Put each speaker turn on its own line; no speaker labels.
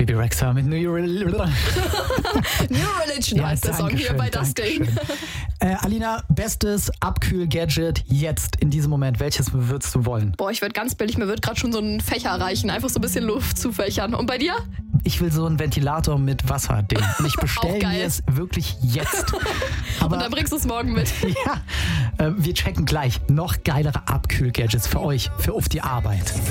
Bibi Rexha mit
New Religion heißt der Song hier bei Das Ding.
Alina, bestes Abkühl-Gadget jetzt in diesem Moment. Welches würdest du wollen?
Boah, ich würde ganz billig, mir wird gerade schon so ein Fächer reichen, einfach so ein bisschen Luft zu fächern. Und bei dir?
Ich will so einen Ventilator mit Wasser-Ding. Und ich bestelle mir es wirklich jetzt.
Aber, und dann bringst du es morgen mit.
Ja, wir checken gleich noch geilere Abkühl-Gadgets für euch, für auf die Arbeit.